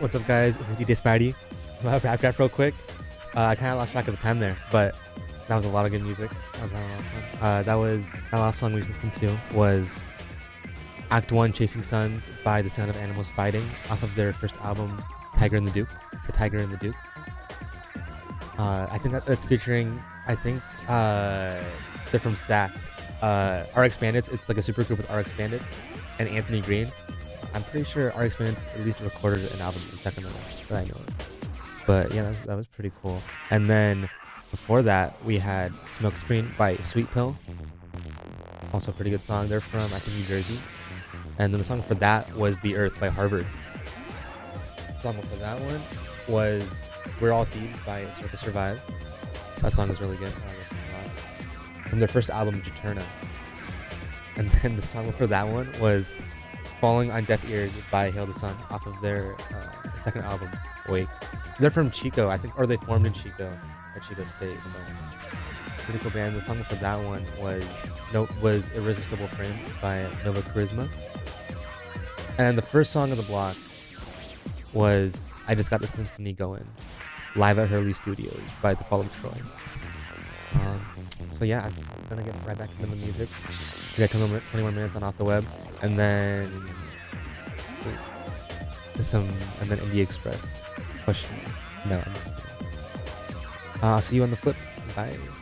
What's up, guys? This is DJ Spidey. I'm gonna rap real quick. I kind of lost track of the time there, but that was a lot of good music. That was a lot of fun. That last song we listened to was Act 1 Chasing Suns by The Sound of Animals Fighting off of their first album, Tiger and the Duke. The Tiger and the Duke. I think that's featuring, they're from SAC. RX Bandits, it's like a super group with RX Bandits and Anthony Green. I'm pretty sure RX Bandits at least recorded an album in Sacramento that I know of. But yeah, that was pretty cool. And then before that, we had Smokescreen by Sweet Pill. Also a pretty good song. They're from, I think, New Jersey. And then the song for that was The Earth by Harvard. The song for that one was We're All Thieves by Circus Survive. That song is really good. I like that song a lot. From their first album, Juturna. And then the song for that one was Falling on Deaf Ears by Hail the Sun off of their second album, Wake. They're from Chico, I think, or they formed in Chico, or Chico State. Pretty cool band. The song for that one was Irresistible Frame by Nova Charisma. And the first song of the block was I Just Got the Symphony Going, live at Hurley Studios by The Fall of Troy. So yeah, I'm gonna get right back into the music. We got 21 minutes on Off the Web, and then Indie Express question. No, I'm just kidding. I'll see you on the flip. Bye.